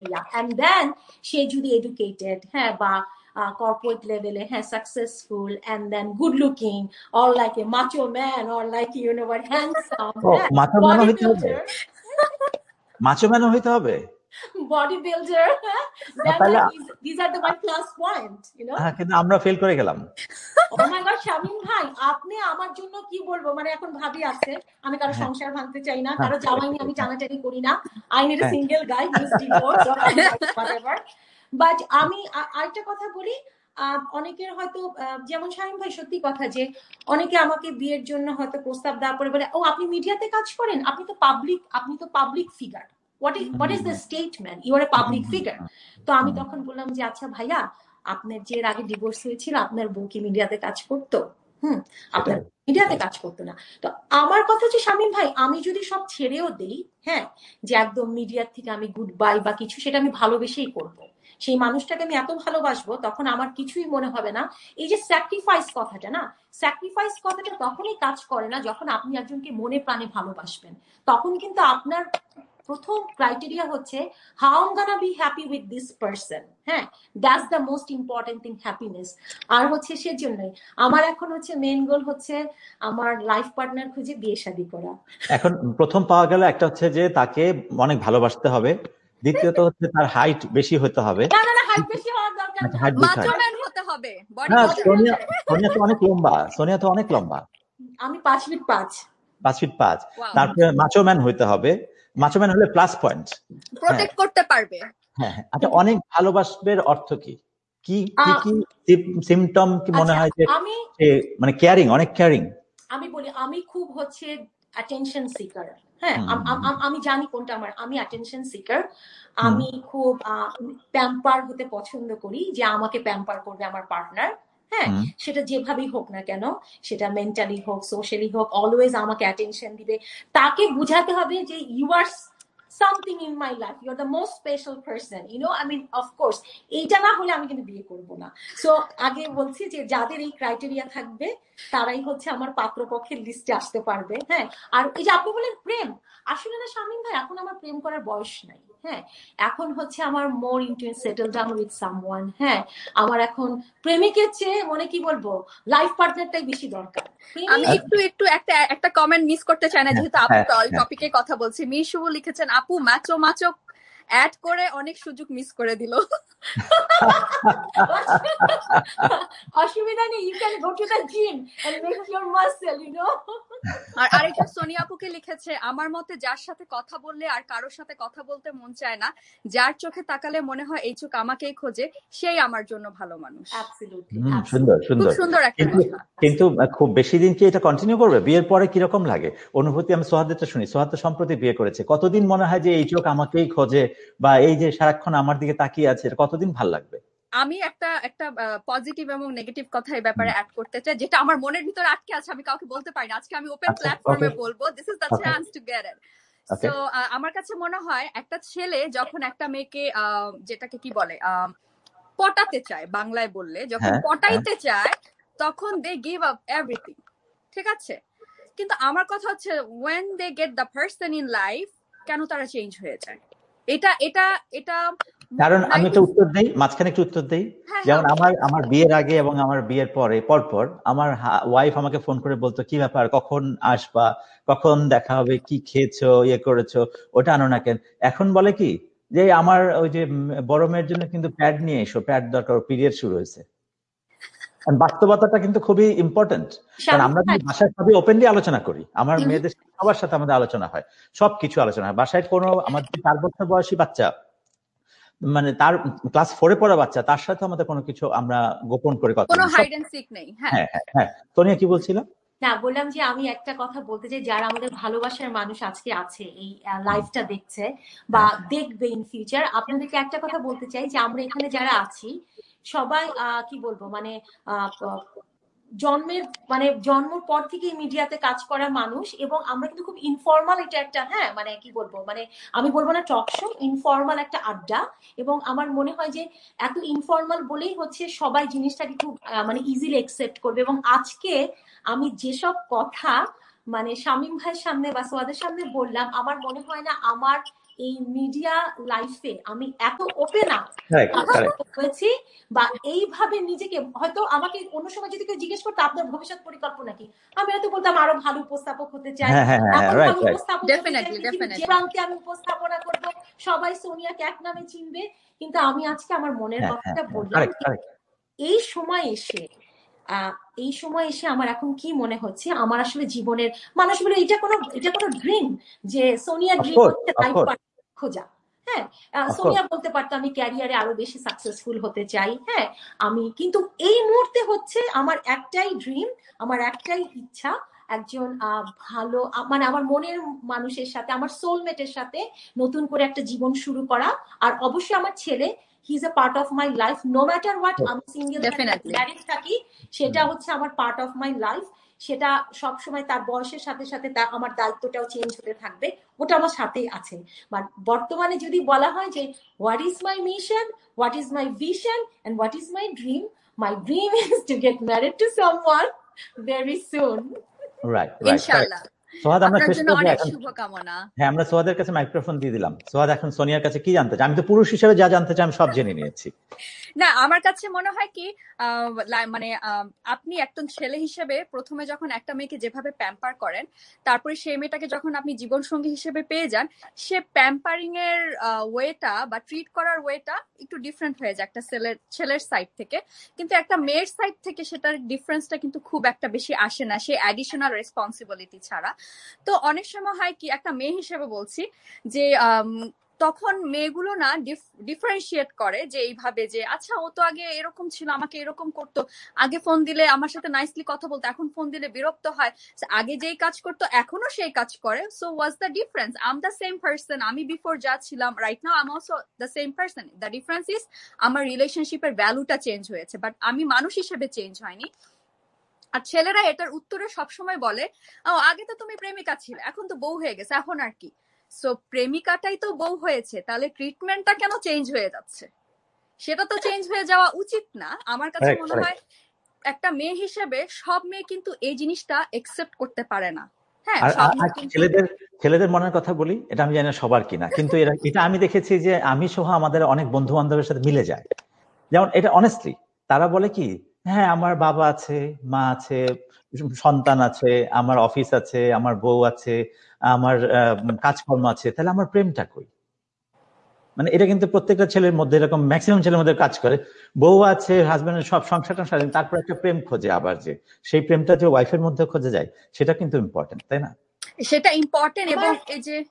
and then সে যদি educated, হ্যাঁ, বা corporate level, successful, and then good looking, or like a macho man, or like, you know what, handsome, bodybuilder. Macho man হইতে হবে, bodybuilder, then these are the my plus point, you know. কিন্তু আমরা fail করে গেলাম। Oh my god, Shamim ভাই, আপনি আমার জন্য কি বলবো, মানে এখন ভাবি আছে, আমি কারো সংসার ভাঙতে চাই না, কারো জামাই নিয়ে আমি টানাটানি করি না। I need a single guy who is divorced or whatever. But আমি আরেকটা কথা বলি, অনেকের হয়তো, যেমন শামীম ভাই সত্যি কথা, যে অনেকে আমাকে বিয়ের জন্য হয়তো প্রস্তাব দেওয়ার পরে বলে, ও আপনি মিডিয়াতে কাজ করেন, আপনি তো public figure, what is the statement, you are a public figure. তো আমি তখন বললাম যে আচ্ছা ভাইয়া, আপনার যে আগে ডিভোর্স হয়েছিল, আপনার বউ কি মিডিয়াতে কাজ করতো? আপনার মিডিয়াতে কাজ করতো না। তো আমার কথা হচ্ছে শামীম ভাই, আমি যদি সব ছেড়েও দেই, হ্যাঁ, যে একদম মিডিয়ার থেকে আমি গুড বাই বা কিছু, সেটা আমি ভালোবেসেই করবো, সেই মানুষটাকে আমি এত ভালোবাসবো, তখন আমার কিছুই মনে হবে না। এই যে স্যাক্রিফাইস কথাটা না, স্যাক্রিফাইস কথাটা তখনই কাজ করে না যখন আপনি একজনকে মনে প্রাণে ভালোবাসবেন। তখন কিন্তু আপনার প্রথম ক্রাইটেরিয়া হচ্ছে how I'm gonna be happy with this person, হ্যাঁ, that's the most important thing, happiness. আর হচ্ছে সেজন্যই আমার এখন হচ্ছে মেইন গোল হচ্ছে আমার লাইফ পার্টনার খুঁজে বিয়ে শাদী করা। এখন প্রথম পাওয়া গেল একটা হচ্ছে যে তাকে অনেক ভালোবাসতে হবে, দ্বিতীয়ত হচ্ছে তার হাইট বেশি হতে হবে। না হাইট বেশি হওয়ার দরকার নেই, মাচো ম্যান হতে হবে। সোনিয়া তো অনেক লম্বা, সোনিয়া তো অনেক লম্বা, আমি 5 ফিট 5। তারপরে মাচো ম্যান হইতে হবে, মাচো ম্যান হলে প্লাস পয়েন্ট, প্রোটেক্ট করতে পারবে। হ্যাঁ, আচ্ছা, অনেক ভালোবাসবের অর্থ কি কি কি সিম্পটম কি মনে হয় যে মানে কেয়ারিং, অনেক কেয়ারিং? আমি বলি, আমি খুব হচ্ছে অ্যাটেনশন সিকার, হ্যাঁ, আমি জানি কোনটা আমার, আমি অ্যাটেনশন সিকার। আমি খুব প্যাম্পার হতে পছন্দ করি, যে আমাকে প্যাম্পার করবে আমার পার্টনার, হ্যাঁ, সেটা যেভাবেই হোক না কেন, সেটা মেন্টালি হোক, সোশ্যালি হোক, অলওয়েজ আমাকে অ্যাটেনশন দিবে। তাকে বুঝাতে হবে যে you R something in my life, you're the most special person, you know, I mean, of course এইটা না হলে আমি কিন্তু বিয়ে করব না। সো আগে বলছি যে যাদের এই ক্রাইটেরিয়া থাকবে তারাই হচ্ছে আমার পাত্রপক্ষের লিস্টে আসতে পারবে, হ্যাঁ। আর এই যে আপনি বলেন প্রেম, আসলে না শামীম ভাই, এখন আমার প্রেম করার বয়স নাই, হ্যাঁ, এখন হচ্ছে আমার মোর into settle down with someone, হ্যাঁ, আমার এখন প্রেমিকের চেয়ে মনে কি বলবো লাইফ পার্টনারটাই বেশি দরকার। আমি একটু একটা কমেন্ট মিস করতে চাই না, যেহেতু আপু টপিকে কথা বলছি। মিশু লিখেছেন, আপু মাচো অ্যাড করে অনেক সুযোগ মিস করে দিল। অসুবিধা নেই, you can go to the gym and make your muscle, you know. আর আরেকটা সোনিয়া আপুকে লিখেছে, আমার মতে যার সাথে কথা বললে আর কারোর সাথে কথা বলতে মন চায় না, যার চোখে তাকালে মনে হয় এই চোখ আমাকেই খোঁজে, সেই আমার জন্য ভালো মানুষ। সুন্দর খুব সুন্দর একটা কথা। কিন্তু খুব বেশি দিন কি এটা কন্টিনিউ করবে? বিয়ের পরে কিরকম লাগে অনুভূতি? আমি সোহাদেরটা শুনি। সোহাদ তো সম্প্রতি বিয়ে করেছে, কতদিন মনে হয় যে এই চোখ আমাকেই খোঁজে, বা এই যে সারাক্ষণ আমার দিকে তাকিয়ে আছে, কতদিন ভাল লাগবে? আমি একটা পজিটিভ এবং নেগেটিভ কথা এই ব্যাপারে অ্যাড করতে চাই, যেটা আমার মনের ভিতরে আটকে আছে, আমি কাউকে বলতে পারি না। আজকে আমি ওপেন প্ল্যাটফর্মে বলবো, this is the chance to get it. So আমার কাছে মনে হয় একটা ছেলে যখন একটা মেয়েকে যেটাকে কি বলে পটাতে চায়, বাংলায় বললে যখন পটাইতে চায়, তখন দে গিভ আপ এভরিথিং, ঠিক আছে? কিন্তু আমার কথা হচ্ছে when they get the person in life, কেন তারা চেঞ্জ হয়ে যায়? এটা কারণ আমি একটা উত্তর দেই, মাঝখানে একটু উত্তর দেই। যেমন আমার বিয়ের আগে এবং আমার বিয়ের পরে পরপর আমার ওয়াইফ আমাকে ফোন করে বলতো, কি ব্যাপার, কখন আসবা, কখন দেখা হবে, কি খেয়েছো, ইয়ে করেছো, ওটা আনো না কেন। এখন বলে কি যে আমার ওই যে বড় মেয়ের জন্য কিন্তু প্যাড নিয়ে এসো, প্যাড দরকার, পিরিয়ড শুরু হয়েছে। বাস্তবতাটা কিন্তু খুবই ইম্পর্টেন্ট, কারণ আমরা বাসায় সবই ওপেনলি আলোচনা করি, আমার মেয়েদের সবার সাথে আমাদের আলোচনা হয়, সবকিছু আলোচনা হয় বাসায়। কোনো আমার 4 বছর বয়সী বাচ্চা, মানে তার ক্লাস 4-এ পড়া বাচ্চা, তার সাথে আমাদের কোনো কিছু আমরা গোপন করে কথা, কোনো হাইড এন্ড সিক নেই। হ্যাঁ, সোনিয়া কি বলছিল? না, বললাম যে আমি একটা কথা বলতে চাই, যারা আমাদের ভালোবাসার মানুষ আজকে আছে, এই লাইফটা দেখছে বা দেখবে ইন ফিউচার, আপনাদেরকে একটা কথা বলতে চাই যে আমরা এখানে যারা আছি সবাই কি বলবো, মানে জন্মের পর থেকেই মিডিয়াতে কাজ করা মানুষ, এবং আমরা কিন্তু খুব ইনফর্মাল, এটা একটা, হ্যাঁ, মানে কি বলবো, মানে আমি বলবো না টক শো, ইনফর্মাল একটা আড্ডা। এবং আমার মনে হয় যে এত ইনফর্মাল বলেই হচ্ছে সবাই জিনিসটাকে খুব মানে ইজিলি একসেপ্ট করবে। এবং আজকে আমি যেসব কথা মানে শামীম ভাইয়ের সামনে বা সোয়াদের সামনে বললাম, আমার মনে হয় না আমার এই মিডিয়া লাইফে আমি এত ওপেন আপ হয়েছি বা এইভাবে নিজেকে, হয়তো আমাকে অন্য সময় যদি কেউ জিজ্ঞেস করতো আপনার ভবিষ্যৎ পরিকল্পনা কি, আমি হয়তো বলতাম আরো ভালো উপস্থাপক হতে চাই, এখন ভালো উপস্থাপক হতে চাই, যে প্রান্তে আমি উপস্থাপনা করবো সবাই সোনিয়াকে এক নামে চিনবে। কিন্তু আমি আজকে আমার মনের কথাটা বললাম, এই সময় এসে আমার এখন কি মনে হচ্ছে, আমার আসলে জীবনের, মানুষ বলে এটা কোনো ড্রিম, যে সোনিয়া ড্রিম হচ্ছে লাইফ পার্টনার খোঁজা। হ্যাঁ, সোনিয়া বলতে পারতো আমি ক্যারিয়ারে আরো বেশি সাকসেসফুল হতে চাই। হ্যাঁ, আমি কিন্তু এই মুহূর্তে হচ্ছে আমার একটাই ড্রিম, আমার একটাই ইচ্ছা, একজন ভালো, মানে আমার মনের মানুষের সাথে, আমার সোলমেটের সাথে নতুন করে একটা জীবন শুরু করা। আর অবশ্যই আমার ছেলে, he is a part of my life, no matter what আমি সিঙ্গেল ম্যারিড থাকি, সেটা হচ্ছে আমার পার্ট অফ মাই লাইফ। সেটা সবসময় তার বয়সের সাথে সাথে আমার দায়িত্বটাও চেঞ্জ হতে থাকবে, ওটা আমার সাথেই আছে। বাট বর্তমানে যদি বলা হয় যে what is my mission, what is my vision and what is my dream, my dream is to get married to someone very soon. Right, ইনশাআল্লাহ। সোহাদ, আমরা শেষ করব এখন। শুভকামনা। হ্যাঁ, আমরা সোহাদের কাছে মাইক্রোফোন দিয়ে দিলাম। সোহাদ এখন সোনিয়ার কাছে কি জানতে চাই? আমি তো পুরুষ হিসেবে যা জানতে চাই আমি সব জেনে নিয়েছি। না, আমার কাছে মনে হয় কি, মানে আপনি একজন ছেলে হিসেবে প্রথমে যখন একটা মেয়েকে যেভাবে প্যাম্পার করেন, তারপরে সেই মেয়েটাকে যখন আপনি জীবনসঙ্গী হিসেবে পেয়ে যান, সে প্যাম্পারিং এর ওয়েটা বা ট্রিট করার ওয়েটা একটু ডিফারেন্ট হয়ে যায় একটা ছেলের সাইড থেকে। কিন্তু একটা মেয়ের সাইড থেকে সেটার ডিফারেন্সটা কিন্তু খুব একটা বেশি আসে না, সে অ্যাডিশনাল রেসপন্সিবিলিটি ছাড়া। তো অনেক সময় হয় কি, একটা মেয়ে হিসেবে বলছি, যে তখন মেয়েগুলো না ডিফারেন্সিয়েট করে, যে এইভাবে যে আচ্ছা ও তো আগে এরকম ছিল, আমাকে এরকম করতো, আগে ফোন দিলে আমার সাথে নাইসলি কথা বলতো, এখন ফোন দিলে বিরক্ত হয়, আগে যেই কাজ করতো এখনো সেই কাজ করে। So what's the difference? I am the same person, আমি বিফোর যা ছিলাম, right now I am also the same person. The difference is আমার রিলেশনশিপের ভ্যালুটা চেঞ্জ হয়েছে, বাট আমি মানুষ হিসেবে চেঞ্জ হয়নি। আর ছেলেরা এটার উত্তরে সবসময় বলে, ও আগে তো তুমি প্রেমিকা ছিলে, এখন তো বউ হয়ে গেছে, এখন আর কি। সো প্রেমিকাটাই তো বউ হয়েছে, তাহলে ট্রিটমেন্টটা কেন চেঞ্জ হয়ে যাচ্ছে? সেটা তো চেঞ্জ হয়ে যাওয়া উচিত না। আমার কাছে মনে হয় একটা মেয়ে হিসেবে সব মেয়ে কিন্তু এই জিনিসটা একসেপ্ট করতে পারে না। হ্যাঁ, ছেলেদের মনের কথা বলি, এটা আমি জানি না সবার কিনা, কিন্তু এটা আমি দেখেছি যে আমি সহ আমাদের অনেক বন্ধু বান্ধবের সাথে মিলে যায়। যেমন এটা অনেস্টলি তারা বলে কি, হ্যাঁ আমার বাবা আছে, মা আছে, সন্তান আছে, আমার অফিস আছে, আমার বউ আছে, আমার কাজকর্ম আছে, তাহলে আমার প্রেমটা কই? মানে এটা কিন্তু প্রত্যেকটা ছেলের মধ্যে, এরকম ম্যাক্সিমাম ছেলের মধ্যে কাজ করে। বউ আছে, হাজবেন্ডের সব সংসারটা সারেন, তারপর একটা প্রেম খোঁজে, আবার যে সেই প্রেমটা যে ওয়াইফের মধ্যে খোঁজে যায়, সেটা কিন্তু ইম্পর্টেন্ট, তাই না? সেটা ইম্পর্টেন্ট। এবং এই যে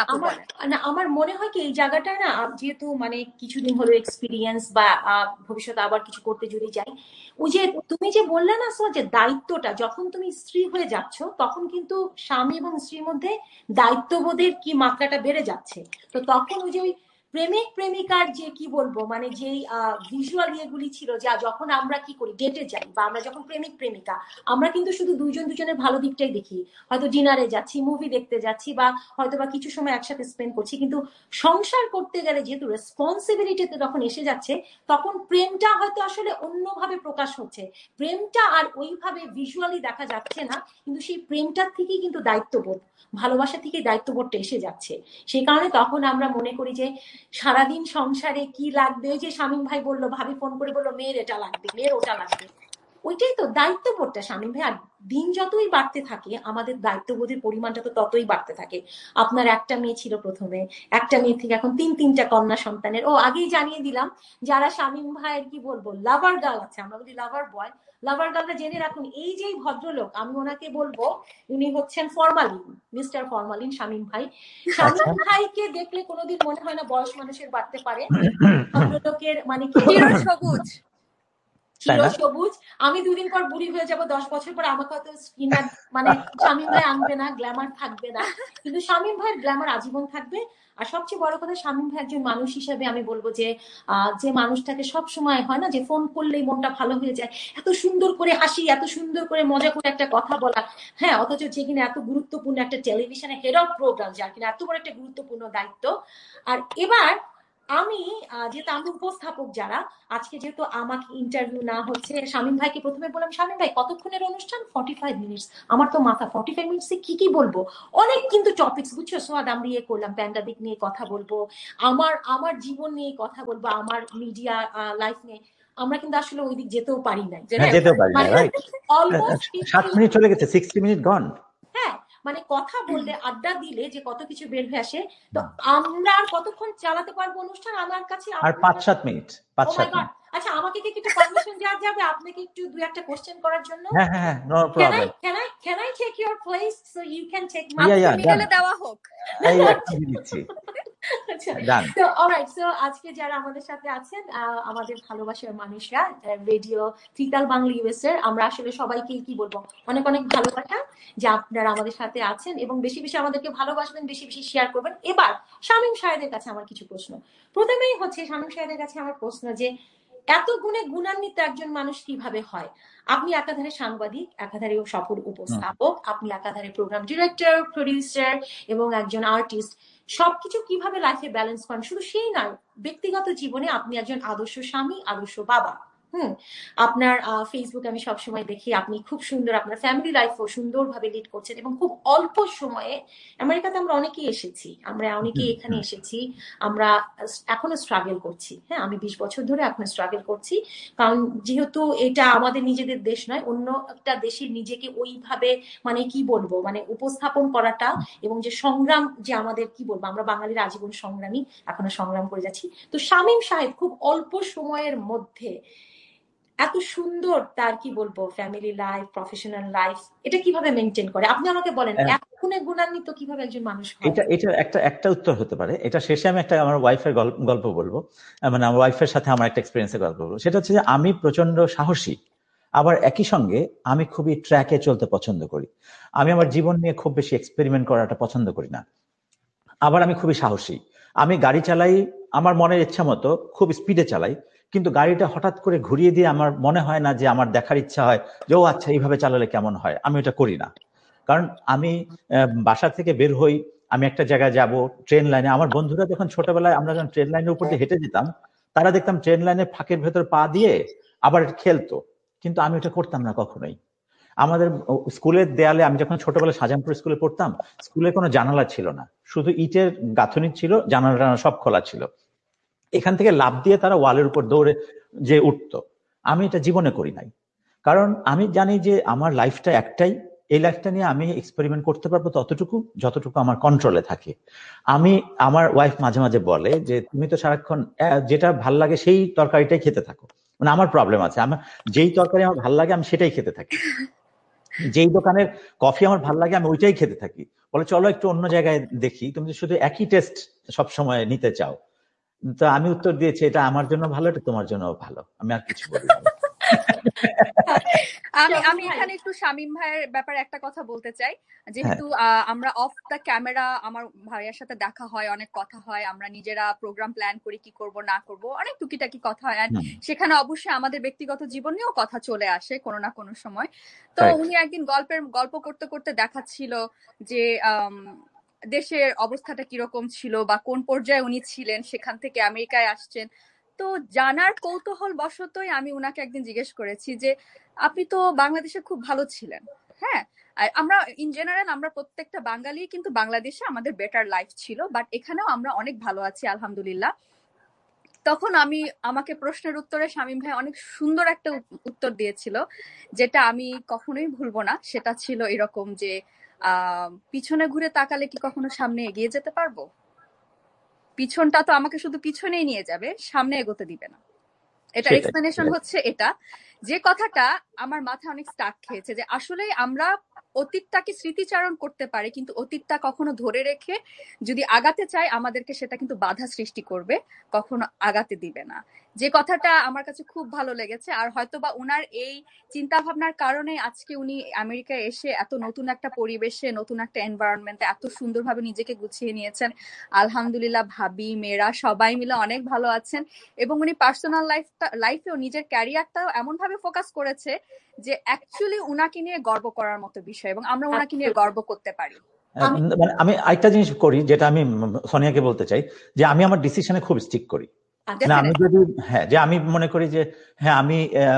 আমার মনে হয় কি, এই জায়গাটা না, যেহেতু মানে কিছুদিন হলো এক্সপিরিয়েন্স বা ভবিষ্যতে আবার কিছু করতে যদি যাই, ওই যে তুমি যে বললে না যে দায়িত্বটা, যখন তুমি স্ত্রী হয়ে যাচ্ছ তখন কিন্তু স্বামী এবং স্ত্রীর মধ্যে দায়িত্ববোধের কি মাত্রাটা বেড়ে যাচ্ছে। তো তখন ওই যে প্রেমিক প্রেমিকার যে কি বলবো, মানে যেই ভিজুয়াল ইয়েগুলি ছিল, যা যখন আমরা কি করি ডেটে যাই, বা আমরা যখন প্রেমিক প্রেমিকা, আমরা কিন্তু শুধু দুজনের ভালো দিকটাই দেখি, হয়তো ডিনারে যাচ্ছি, মুভি দেখতে যাচ্ছি, বা হয়তো বা কিছু সময় একসাথে স্পেন্ড করছি। কিন্তু সংসার করতে গেলে যেহেতু রেসপন্সিবিলিটিতে যখন এসে যাচ্ছে, তখন প্রেমটা হয়তো আসলে অন্যভাবে প্রকাশ হচ্ছে, প্রেমটা আর ওইভাবে ভিজুয়ালি দেখা যাচ্ছে না, কিন্তু সেই প্রেমটার থেকেই কিন্তু দায়িত্ববোধ, ভালোবাসা থেকে দায়িত্ববোধটা এসে যাচ্ছে। সেই কারণে তখন আমরা মনে করি যে সারাদিন সংসারে কি লাগবে, ওই যে শামীম ভাই বললো, ভাবি ফোন করে বললো মেয়ের এটা লাগবে, মেয়ের ওটা লাগবে, ওইটাই তো দায়িত্ববোধটা শামীম ভাই। আর দিন যতই বাড়তে থাকে আমাদের দায়িত্ববোধের পরিমাণটা তো ততই বাড়তে থাকে। আপনার একটা মেয়ে ছিল প্রথমে, একটা মেয়ে থেকে এখন তিনটা কন্যা সন্তানের। ও আগেই জানিয়ে দিলাম, যারা শামীম ভাইয়ের কি বলবো লাভার গার্ল আছে, আমরা বলি লাভার বয়, লাভার গার্লটা জেনে রাখুন, এই যে ভদ্রলোক, আমি ওনাকে বলবো উনি হচ্ছেন ফরমালিন, মিস্টার ফরমালিন শামীম ভাই। শামীম ভাইকে দেখলে কোনোদিন মনে হয় না বয়স মানুষের বাড়তে পারে, ভদ্রলোকের মানে কি সবুজ সবুজ। আমি দুদিন পর বুড়ি হয়ে যাব, 10 বছর পর আমাকে হয়তো স্কিনার মানে শামীম ভাই আনবে না, গ্ল্যামার থাকবে না, কিন্তু শামীম ভাইয়ের গ্ল্যামার আজীবন থাকবে। আর সবচেয়ে বড় কথা, শামীম ভাই একজন মানুষ হিসেবে আমি বলবো যে যে মানুষটাকে সব সময় হয় না যে ফোন করলেই মনটা ভালো হয়ে যায়, এত সুন্দর করে হাসি, এত সুন্দর করে মজা করে একটা কথা বলা, হ্যাঁ, অথচ যে কিনা এত গুরুত্বপূর্ণ একটা টেলিভিশনে হেড অফ প্রোগ্রাম, যার কিনা এত বড় একটা গুরুত্বপূর্ণ দায়িত্ব। আর এবার আমি যেহেতু আমরা উপস্থাপক যারা, আজকে যেহেতু আমাকে ইন্টারভিউ না হচ্ছে, শামীম ভাইকে প্রথমে বললাম, শামীম ভাই কতক্ষণের অনুষ্ঠান? 45 মিনিটস। আমার তো মাথা 45 মিনিটসে কি বলবো, অনেক কিন্তু টপিকস, বুঝছো সোয়াদ, আমরা ইয়ে করলাম, প্যান্ডামিক নিয়ে কথা বলবো, আমার জীবন নিয়ে কথা বলবো, আমার মিডিয়া লাইফ নিয়ে। আমরা কিন্তু আসলে ওই দিক যেতেও পারি নাই, যেতেও পারি না, রাইট। অলমোস্ট 7 মিনিট চলে গেছে, 60 মিনিট গন। হ্যাঁ, মানে কথা বললে, আড্ডা দিলে যে কত কিছু বের হয়ে আসে। তো আমরা আর কতক্ষণ চালাতে পারবো অনুষ্ঠান? আমার কাছে আর 5-7 মিনিট, 5-7 মিনিট। আচ্ছা, আমাকে কি একটু পারমিশন দেওয়া যাবে আপনাকে একটু দুই একটা কোশ্চেন করার জন্য? হ্যাঁ, no problem. Can I take your place so you can take my? মিডলে দেওয়া হোক। এই একটা দিচ্ছি। আচ্ছা, ডান। তো অলরাইট, সো আজকে যারা আমাদের সাথে আছেন, আমাদের ভালোবাসার মানুষরা, রেডিও ত্রিতাল বাংলা ইউএস এর, আমরা আসলে সবাইকে কি বলবো, অনেক অনেক ভালোবাসা যে আপনারা আমাদের সাথে আছেন, এবং বেশি বেশি আমাদেরকে ভালোবাসবেন, বেশি বেশি শেয়ার করবেন। এবার শামীম সাহেবের কাছে আমার কিছু প্রশ্ন। প্রথমেই হচ্ছে শামীম সাহেবের কাছে আমার প্রশ্ন যে এত গুণে গুণান্বিত একজন মানুষ কিভাবে হয়? আপনি একাধারে সাংবাদিক, একাধারে সফল উপস্থাপক, আপনি একাধারে প্রোগ্রাম ডিরেক্টর, প্রডিউসার এবং একজন আর্টিস্ট। সবকিছু কিভাবে লাইফে ব্যালেন্স করেন? শুধু সেই নয়, ব্যক্তিগত জীবনে আপনি একজন আদর্শ স্বামী, আদর্শ বাবা। আপনার ফেসবুক আমি সবসময় দেখি, আপনি খুব সুন্দর আপনার ফ্যামিলি লাইফও সুন্দরভাবে লিড করছেন, এবং খুব অল্প সময়ে। আমেরিকাতে আমরা অনেকেই এসেছি, আমরা অনেকেই এখানে এসেছি, আমরা এখনো স্ট্রাগল করছি। হ্যাঁ, আমি 20 বছর ধরে এখনো স্ট্রাগল করছি, কারণ যেহেতু এটা আমাদের নিজেদের দেশ নয়, অন্য একটা দেশের নিজেকে ওইভাবে মানে কি বলবো, মানে উপস্থাপন করাটা, এবং যে সংগ্রাম, যে আমাদের কি বলবো, আমরা বাঙালির আজীবন সংগ্রামী, এখনো সংগ্রাম করে যাচ্ছি। তো শামীম সাহেব খুব অল্প সময়ের মধ্যে এত সুন্দর তার কি বলবো ফ্যামিলি লাইফ, প্রফেশনাল লাইফ, এটা কিভাবে মেনটেন করে? আপনি আমাকে বলেন, এক গুণে গুণান্বিত কিভাবে একজন মানুষ হয়? এটা একটা উত্তর হতে পারে। এটা শেষে আমি একটা আমার ওয়াইফের গল্প বলবো, মানে আমার ওয়াইফের সাথে আমার একটা এক্সপিরিয়েন্সের গল্প বলবো। সেটা হচ্ছে যে আমি প্রচন্ড সাহসী, আবার একই সঙ্গে আমি খুবই ট্র্যাকে চলতে পছন্দ করি। আমি আমার জীবন নিয়ে খুব বেশি এক্সপেরিমেন্ট করাটা পছন্দ করি না। আবার আমি খুবই সাহসী, আমি গাড়ি চালাই আমার মনের ইচ্ছা মতো, খুব স্পিডে চালাই, কিন্তু গাড়িটা হঠাৎ করে ঘুরিয়ে দিয়ে আমার মনে হয় না যে আমার দেখার ইচ্ছা হয় যে ও আচ্ছা এইভাবে চালালে কেমন হয়, আমি ওটা করি না। কারণ আমি বাসা থেকে বের হই, আমি একটা জায়গায় যাব, ট্রেন লাইনে, আমার বন্ধুরা যখন ছোটবেলায় আমরা যখন ট্রেন লাইনের উপর দিয়ে হেঁটে যেতাম, তারা দেখতাম ট্রেন লাইনের ফাঁকের ভেতর পা দিয়ে আবার খেলতো, কিন্তু আমি ওটা করতাম না কখনোই। আমাদের স্কুলের দেয়ালে, আমি যখন ছোটবেলায় শাহজাহানপুর স্কুলে পড়তাম, স্কুলে কোনো জানালা ছিল না, শুধু ইটের গাঁথনি ছিল, জানালা সব খোলা ছিল। এখান থেকে লাফ দিয়ে তারা ওয়ালের উপর দৌড়ে যে উঠতো। আমি এটা জীবনে করি নাই, কারণ আমি জানি যে আমার লাইফটা একটাই, এই লাইফটা নিয়ে আমি এক্সপেরিমেন্ট করতে পারবো ততটুকু যতটুকু আমার কন্ট্রোলে থাকে। আমার ওয়াইফ মাঝে মাঝে বলে যে তুমি তো সারাক্ষণ যেটা ভাল লাগে সেই তরকারিটাই খেতে থাকো। মানে আমার প্রবলেম আছে, আমার যেই তরকারি আমার ভাল লাগে আমি সেটাই খেতে থাকি, যেই দোকানের কফি আমার ভাল লাগে আমি ওইটাই খেতে থাকি। বলে চলো একটু অন্য জায়গায় দেখি, তুমি যদি শুধু একই টেস্ট সবসময় নিতে চাও। তো আমি উত্তর দিয়েছি এটা আমার জন্য ভালো, এটা তোমার জন্য ভালো, আমি আর কিছু বলি না। আমি এখানে একটু শামীম ভাইয়ের ব্যাপারে একটা কথা বলতে চাই। যেহেতু আমরা অফ দ্য ক্যামেরা আমার ভাইয়ের সাথে দেখা হয়, অনেক কথা হয়, আমরা নিজেরা প্রোগ্রাম প্ল্যান করি কি করব না করব, অনেক টুকিটাকি কথা হয়, সেখানে অবশ্যই আমাদের ব্যক্তিগত জীবন নিয়েও কথা চলে আসে কোনো না কোনো সময়। তো উনি একদিন গল্প করতে করতে দেখাচ্ছিল যে দেশের অবস্থাটা কিরকম ছিল বা কোন পর্যায়ে উনি ছিলেন, সেখান থেকে আমেরিকায় আসছেন। তো জানার কৌতূহল বশতই আমি উনাকে একদিন জিজ্ঞেস করেছি যে আপনি তো বাংলাদেশে খুব ভালো ছিলেন, হ্যাঁ, আমরা ইন জেনারেল আমরা প্রত্যেকটা বাঙালি কিন্তু বাংলাদেশে আমাদের বেটার লাইফ ছিল, বাট এখানেও আমরা অনেক ভালো আছি আলহামদুলিল্লাহ। তখন আমাকে প্রশ্নের উত্তরে শামীম ভাই অনেক সুন্দর একটা উত্তর দিয়েছিল, যেটা আমি কখনোই ভুলবো না। সেটা ছিল এরকম যে পিছনে ঘুরে তাকালে কি কখনো সামনে এগিয়ে যেতে পারবো? পিছনটা তো আমাকে শুধু পিছনেই নিয়ে যাবে, সামনে এগোতে দিবে না। এটার এক্সপ্লেনেশন হচ্ছে এটা, যে কথাটা আমার মাথায় অনেক স্টাক খেয়েছে, যে আসলে আমরা অতীতটাকে স্মৃতিচারণ করতে পারি, কিন্তু অতীতটা কখনো ধরে রেখে যদি আগাতে চাই আমাদেরকে সেটা কিন্তু বাধা সৃষ্টি করবে, কখনো আগাতে দিবে না। যে কথাটা আমার কাছে খুব ভালো লেগেছে। আর হয়তোবা উনার এই চিন্তা ভাবনার কারণে আজকে উনি আমেরিকায় এসে এত নতুন একটা পরিবেশে, নতুন একটা এনভায়রনমেন্টে এত সুন্দরভাবে নিজেকে গুছিয়ে নিয়েছেন। আলহামদুলিল্লাহ, ভাবি মেয়েরা সবাই মিলে অনেক ভালো আছেন, এবং উনি পার্সোনাল লাইফেও নিজের ক্যারিয়ারটাও এমন ভাবে ফোকাস করেছে যে অ্যাকচুয়ালি উনাকে নিয়ে গর্ব করার মতো বিষয়, এবং আমরা উনাকে নিয়ে গর্ব করতে পারি। আমি মানে আমি আরেকটা জিনিস করি যেটা আমি সোনিয়াকে বলতে চাই, যে আমি আমার ডিসিশনে খুব স্টিক করি। মানে আমি যদি যে আমি মনে করি যে হ্যাঁ আমি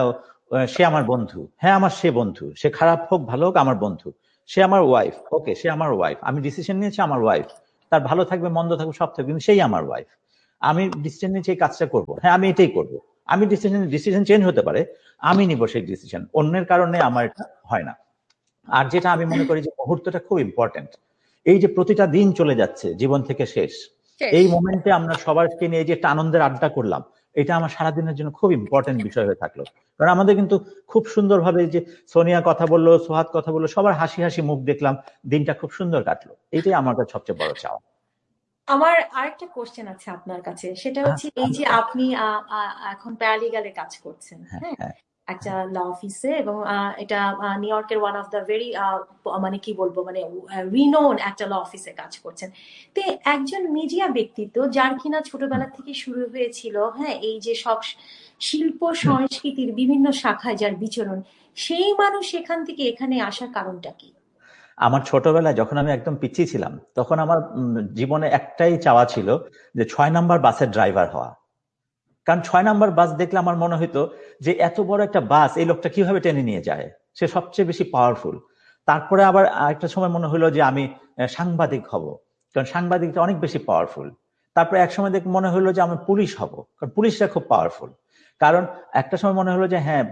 সে আমার বন্ধু, হ্যাঁ আমার সে বন্ধু, সে খারাপ হোক ভালো হোক আমার বন্ধু, সে আমার ওয়াইফ, ওকে সে আমার ওয়াইফ, আমি ডিসিশন নিয়েছি আমার ওয়াইফ, তার ভালো থাকবে মন্দ থাকবে সব থাকবে, কিন্তু সেই আমার ওয়াইফ, আমি ডিসিশন নিয়েছি এই কাজটা করবো, হ্যাঁ আমি এটাই করবো। আমি ডিসিশন চেঞ্জ হতে পারে, আমি নিব সেই ডিসিশন, অন্যের কারণে আমার এটা হয় না। আর যেটা আমি মনে করি যে মুহূর্তটা খুব ইম্পর্টেন্ট, এই যে প্রতিটা দিন চলে যাচ্ছে জীবন থেকে শেষ, এই মোমেন্টে আমরা সবাইকে নিয়ে যে একটা আনন্দের আড্ডা করলাম, এটা আমার সারাদিনের জন্য খুব ইম্পর্টেন্ট বিষয় হয়ে থাকলো। কারণ আমাদের কিন্তু খুব সুন্দরভাবে যে সোনিয়া কথা বললো, সোহাদ কথা বললো, সবার হাসি হাসি মুখ দেখলাম, দিনটা খুব সুন্দর কাটলো, এটাই আমার কাছে সবচেয়ে বড় চাওয়া। আমার আরেকটা কোশ্চেন আছে আপনার কাছে, সেটা হচ্ছে এই যে আপনি এখন প্যারালিগালে কাজ করছেন, হ্যাঁ একটা ল অফিসে, এবং এটা নিউ ইয়র্কের ওয়ান অফ দ্য ভেরি মানে কি বলবো মানে রিনোন একটা ল অফিসে কাজ করছেন। তো একজন মিডিয়া ব্যক্তিত্ব যার কিনা ছোটবেলা থেকে শুরু হয়েছিল হ্যাঁ এই যে সব শিল্প সংস্কৃতির বিভিন্ন শাখায় যার বিচরণ, সেই মানুষ এখান থেকে এখানে আসার কারণটা কি? আমার ছোটবেলায় যখন আমি একদম পিচ্ছি ছিলাম, তখন আমার জীবনে একটাই চাওয়া ছিল যে 6 নাম্বার বাসের ড্রাইভার হওয়া। কারণ 6 নাম্বার বাস দেখলে আমার মনে হইতো যে এত বড় একটা বাস এই লোকটা কিভাবে টেনে নিয়ে যায়, সে সবচেয়ে বেশি পাওয়ারফুল। তারপরে আবার আরেকটা সময় মনে হলো যে আমি সাংবাদিক হব, কারণ সাংবাদিকটা অনেক বেশি পাওয়ারফুল। তারপরে এক সময় মনে হলো যে আমি পুলিশ হব, কারণ পুলিশরা খুব পাওয়ারফুল। কারণ একটা সময় মনে হলো যে হ্যাঁ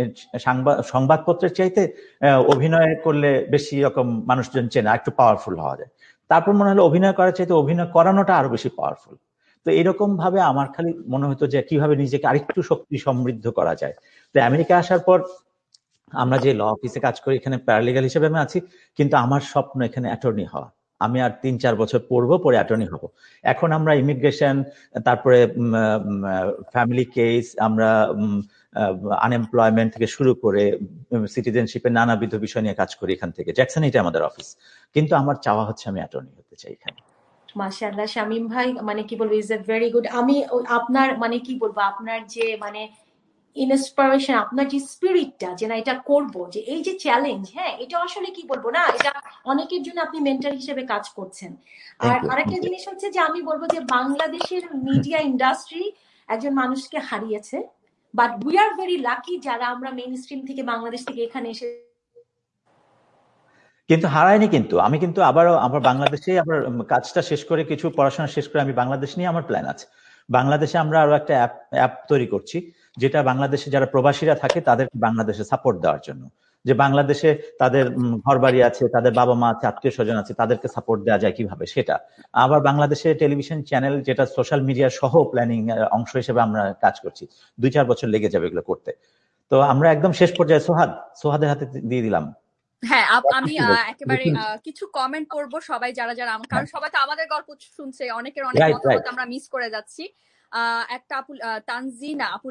সংবাদপত্রের চাইতে অভিনয় করলে বেশি রকম মানুষজন চেনা, একটু পাওয়ারফুল হওয়া যায়। তারপর মনে হলো অভিনয় করার চাইতে অভিনয় করানোটা আরো বেশি পাওয়ারফুল। তো এরকম ভাবে আমার খালি মনে হতো যে কিভাবে নিজেকে আরেকটু শক্তি সমৃদ্ধ করা যায়। তো আমেরিকা আসার পর আমরা যে ল অফিসে কাজ করি, এখানে প্যারালিগাল হিসেবে আমি আছি, কিন্তু আমার স্বপ্ন এখানে অ্যাটর্নি হওয়া। আমি আর 3-4 বছর পড়বো, পরে অ্যাটর্নি হব। এখন আমরা ইমিগ্রেশন, তারপরে ফ্যামিলি কেস, আমরা আনএমপ্লয়মেন্ট থেকে শুরু করে সিটিজেনশিপের নানাবিধ বিষয় নিয়ে কাজ করি এখান থেকে। জ্যাকসন এটা আমাদের অফিস, কিন্তু আমার চাওয়া হচ্ছে আমি অ্যাটর্নি হতে চাই এখানে। মাশাআল্লাহ, শামীম ভাই মানে কি বলবো, ইজ এ ভেরি গুড। আমি আপনার মানে কি বলবো, আপনার যে মানে ইন্সপিরেশন, আপনার যে স্পিরিটটা যে না এটা করবো, যে এই যে চ্যালেঞ্জ, হ্যাঁ এটা আসলে কি বলবো না, এটা অনেকের জন্য আপনি মেন্টর হিসেবে কাজ করছেন। আর আরেকটা জিনিস হচ্ছে যে আমি বলবো যে বাংলাদেশের মিডিয়া ইন্ডাস্ট্রি একজন মানুষকে হারিয়েছে, but we are very lucky যারা আমরা মেইন স্ট্রিম থেকে বাংলাদেশ থেকে এখানে এসে। কিন্তু হারায়নি, কিন্তু আমি কিন্তু আবারও আমার বাংলাদেশে আবার কাজটা শেষ করে, কিছু পড়াশোনা শেষ করে আমি বাংলাদেশ নিয়ে আমার প্ল্যান আছে। বাংলাদেশে আমরা আরো একটা অ্যাপ তৈরি করছি, যেটা বাংলাদেশে যারা প্রবাসীরা থাকে তাদেরকে বাংলাদেশে সাপোর্ট দেওয়ার জন্য, যে বাংলাদেশে তাদের ঘর বাড়ি আছে, তাদের বাবা মা আছে, আত্মীয় স্বজন আছে, তাদেরকে সাপোর্ট দেওয়া যায় কিভাবে সেটা। আবার বাংলাদেশে টেলিভিশন চ্যানেল, যেটা সোশ্যাল মিডিয়া সহ প্ল্যানিং অংশ হিসেবে আমরা কাজ করছি। 2-4 বছর লেগে যাবে এগুলো করতে। তো আমরা একদম শেষ পর্যায়ে সোহাদের হাতে দিয়ে দিলাম। হ্যাঁ, আমি একেবারে কিছু কমেন্ট পড়বো, সবাই যারা যারা কারণ সবাই তো আমাদের গল্প শুনছে, অনেকের অনেক মতামত আমরা মিস করে যাচ্ছি। একটা আপু তানজিনা আপু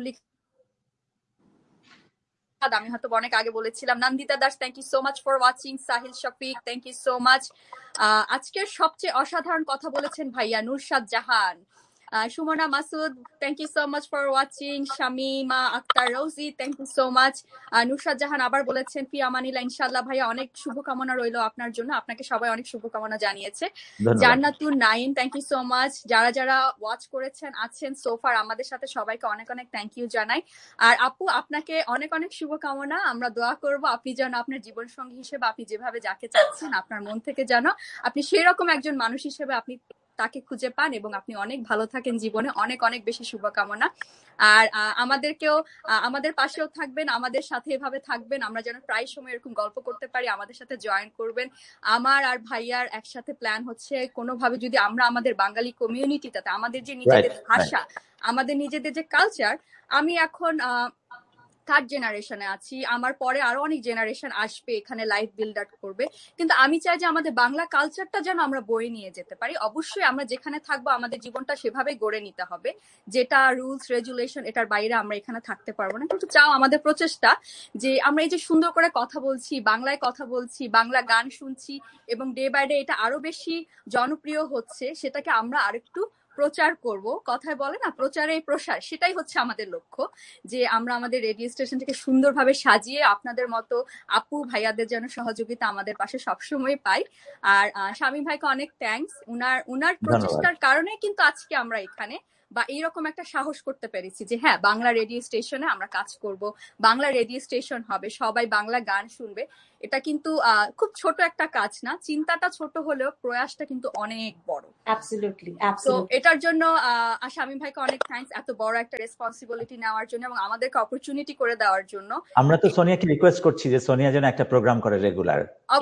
আমি হয়তো অনেক আগে বলেছিলাম। Nandita Das, thank you so much for watching. Sahil Shafiq, thank you so much. আজকের সবচেয়ে অসাধারণ কথা বলেছেন ভাইয়া নুরশাদ জাহান। Sumana Masud, thank you so much for watching. Shamima Akter Rosie, thank you so much. নুরশাদ জাহান আবার বলেছেন ফি আমানিল্লাহ, ইনশাআল্লাহ ভাইয়া অনেক শুভকামনা রইলো আপনার জন্য, আপনাকে সবাই অনেক শুভকামনা জানিয়েছে। জান্নাতুন Naim, thank you so much. যারা যারা ওয়াচ করেছেন আছেন সোফার আমাদের সাথে সবাইকে অনেক অনেক থ্যাংক ইউ জানাই। আর আপু আপনাকে অনেক অনেক শুভকামনা, আমরা দোয়া করব আপনি যেন আপনার জীবন সঙ্গী হিসেবে আপনি যেভাবে যাকে চাচ্ছেন আপনার মন থেকে যেন আপনি সেরকম একজন মানুষ হিসেবে আপনি তাকে খুঁজে পান, এবং আপনি অনেক ভালো থাকেন জীবনে। অনেক অনেক বেশি শুভকামনা। আর আমাদেরকেও আমাদের পাশেও থাকবেন, আমাদের সাথে এভাবে থাকবেন, আমরা যেন প্রায় সময় এরকম গল্প করতে পারি, আমাদের সাথে জয়েন করবেন। আমার আর ভাইয়ার একসাথে প্ল্যান হচ্ছে কোনোভাবে যদি আমরা আমাদের বাঙালি কমিউনিটিটাতে আমাদের যে নিজেদের ভাষা, আমাদের নিজেদের যে কালচার, আমি এখন থার্ড জেনারেশনে আছি, আমার পরে আরো অনেক জেনারেশন আসবে এখানে লাইফ বিল্ড আপ করবে, কিন্তু আমি চাই যে আমাদের বাংলা কালচারটা যেন আমরা বয়ে নিয়ে যেতে পারি। অবশ্যই আমরা যেখানে থাকবো আমাদের জীবনটা সেভাবে গড়ে নিতে হবে, যেটা রুলস রেগুলেশন এটার বাইরে আমরা এখানে থাকতে পারবো না। কিন্তু চাও আমাদের প্রচেষ্টা যে আমরা এই যে সুন্দর করে কথা বলছি, বাংলায় কথা বলছি, বাংলা গান শুনছি, এবং ডে বাই ডে এটা আরো বেশি জনপ্রিয় হচ্ছে, সেটাকে আমরা আরেকটু প্রচার করব, কথায় বলে না প্রচারেই প্রসার, সেটাই হচ্ছে আমাদের লক্ষ্য, যে আমরা আমাদের রেডিও স্টেশনটাকে সুন্দরভাবে সাজিয়ে আপনাদের মতো আপু ভাইয়াদের যেন সহযোগিতা আমাদের পাশে সবসময় পাই। আর শামীম ভাইকে অনেক থ্যাঙ্কস, উনার প্রচেষ্টার কারণে কিন্তু আজকে আমরা এখানে বা এইরকম একটা সাহস করতে পেরেছি যে হ্যাঁ বাংলা রেডিও স্টেশনে আমরা কাজ করব, বাংলা রেডিও স্টেশন হবে, সবাই বাংলা গান শুনবে। এটা কিন্তু খুব ছোট একটা কাজ না, চিন্তাটা ছোট হলেও প্রয়াসটা কিন্তু অনেক বড়। অ্যাবসলিউটলি তো অ্যাবসলিউটলি এটার জন্য শামীম ভাইকে অনেক থ্যাঙ্কস এত বড় একটা রেসপন্সিবিলিটি নেওয়ার জন্য এবং আমাদেরকে অপরচুনিটি করে দেওয়ার জন্য। আমরা তো সোনিয়াকে রিকোয়েস্ট করছি যে সোনিয়া যেন একটা প্রোগ্রাম করে রেগুলার।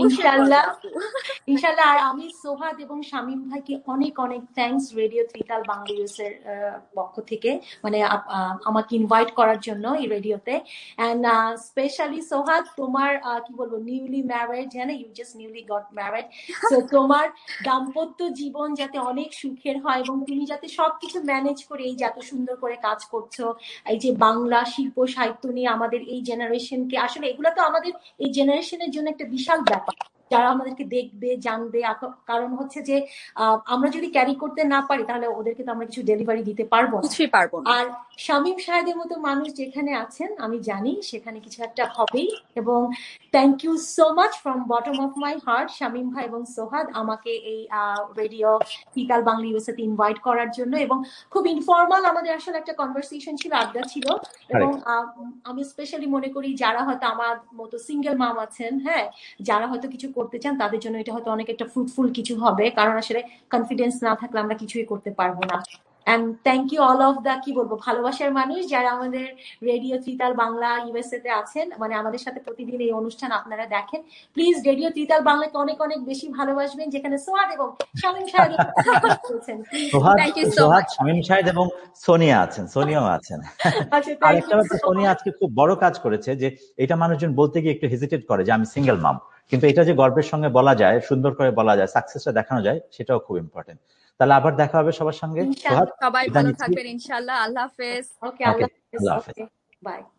ইনশাআল্লাহ। আর আমি সোহাদ এবং শামীম ভাইকে অনেক অনেক থ্যাঙ্কস রেডিও ত্রিতাল বাংলা ইউএসএর পক্ষ থেকে, মানে আমাকে ইনভাইট করার জন্য এই রেডিওতে। এন্ড স্পেশালি সোহাদ, তোমার কি বলবো, নিউলি ম্যারিড, হ্যাঁ না, you just newly got married, so তোমার দাম্পত্য জীবন যাতে অনেক সুখের হয় এবং তুমি যাতে সবকিছু ম্যানেজ করে এই যে এত সুন্দর করে কাজ করছো, এই যে বাংলা শিল্প সাহিত্য নিয়ে আমাদের এই জেনারেশনকে, আসলে এগুলো তো আমাদের এই জেনারেশনের জন্য একটা বিশাল ব্যাপার, যারা আমাদেরকে দেখবে জানবে। কারণ হচ্ছে যে আমরা যদি ক্যারি করতে না পারি তাহলে ওদেরকে তো আমরা কিছু ডেলিভারি দিতে পারবো না। আর শামীম সাহেবের মতো মানুষ যেখানে আছেন আমি জানি সেখানে কিছু একটা হবেই। এবং thank you so much from bottom of my heart Shamim ভাই এবং সোহাদ আমাকে এই রেডিও ত্রিতাল বাংলা ইউএসএতে ইনভাইট করার জন্য। এবং খুব ইনফর্মাল আমাদের আসলে একটা কনভারসেশন ছিল, আড্ডা ছিল। এবং আমি স্পেশালি মনে করি যারা হয়তো আমার মতো সিঙ্গেল মাম আছেন, হ্যাঁ, যারা হয়তো কিছু করতে চান তাদের জন্য এটা হয়তো অনেক একটা ফ্রুটফুল কিছু হবে, কারণ আসলে কনফিডেন্স না থাকলে আমরা কিছুই করতে পারবো না। And thank you all of the কি বলবো ভালোবাসার মানুষ যারা আমাদের রেডিও ত্রিতাল বাংলা ইউএসএ তে আছেন, মানে আমাদের সাথে প্রতিদিন এই অনুষ্ঠান আপনারা দেখেন। প্লিজ রেডিও ত্রিতাল বাংলাকে অনেক অনেক বেশি ভালোবাসবেন, যেখানে সোহাদ এবং শামীম সাহেব আছেন। সোহাদ, শামীম সাহেব এবং সোনিয়া আছেন, সোনিয়াও আছেন। আর একটা ব্যাপার, সোনিয়া আজকে খুব বড় কাজ করেছে, যে এটা মানুষজন বলতে গিয়ে একটু হেজিটেট করে যে আমি সিঙ্গেল মাম, কিন্তু এটা যে গর্বের সঙ্গে বলা যায়, সুন্দর করে বলা যায়, সাকসেসটা দেখানো যায়, সেটাও খুব ইম্পর্টেন্ট। তাহলে আবার দেখা হবে সবার সঙ্গে। সবাই ভালো থাকবেন ইনশাআল্লাহ। আল্লাহ হাফেজ। ওকে, আল্লাহ হাফেজ। বাই।